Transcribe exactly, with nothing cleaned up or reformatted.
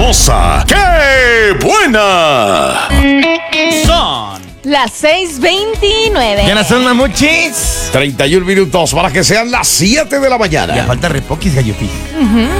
hermosa, ¡qué buena! Son las seis veintinueve. ¿Quiénes son, mamuchis? treinta y un minutos para que sean las siete de la mañana. Ya falta repoquis, Gallopis. Ujú.